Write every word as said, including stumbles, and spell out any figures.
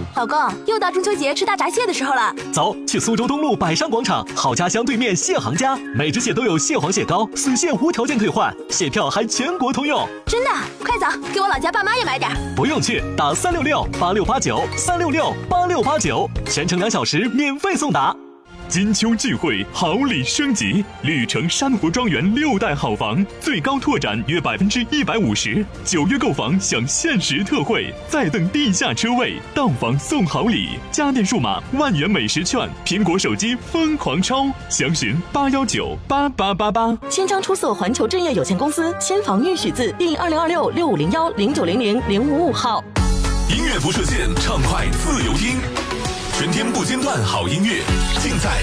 老公，又到中秋节吃大闸蟹的时候了。 走，去苏州东路百商广场好家乡对面蟹行家，每只蟹都有蟹黄蟹膏，死蟹无条件退换，蟹票还全国通用。 真的？快走，给我老家爸妈也买点。 不用去，打三六六八六八九三六六八六八九，全程两小时免费送达。 金秋聚会，好礼升级，绿城珊瑚庄园六代好房最高拓展约百分之一百五十，九月购房享限时特惠，再等地下车位，到房送好礼，家电数码万元美食券，苹果手机疯狂抽，详询八幺九八八八八。 新疆出色环球置业有限公司新房预许字第二零二六六五零幺零九零零零五五号。 音乐不设限，畅快自由听，全天不间断好音乐，尽在